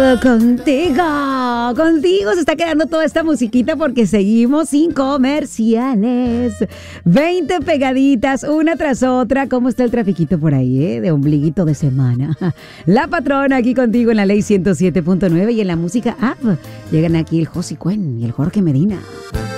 Contigo se está quedando toda esta musiquita porque seguimos sin comerciales. 20 pegaditas, una tras otra. ¿Cómo está el trafiquito por ahí, de ombliguito de semana? La Patrona aquí contigo en la Ley 107.9 y en la música app. Llegan aquí el Josi Cuen y el Jorge Medina.